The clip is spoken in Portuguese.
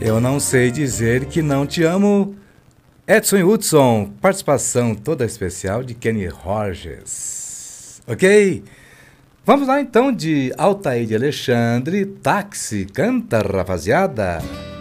Eu não sei dizer que não te amo. Edson e Hudson, participação toda especial de Kenny Rogers. Ok? Vamos lá então de Altair de Alexandre, Táxi, canta rapaziada.